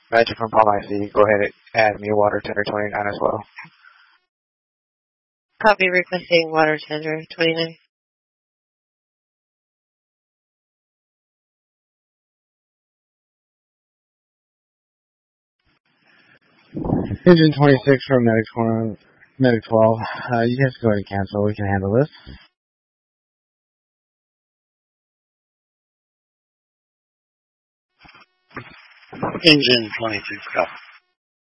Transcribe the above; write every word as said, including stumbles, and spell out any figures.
Magic from Palm I C. Go ahead and add me water tender twenty-nine as well. Copy requesting water tender twenty-nine. Engine twenty-six from Medic twelve. Medic twelve. Uh, you guys go ahead and cancel. We can handle this. Engine twenty-six, copy.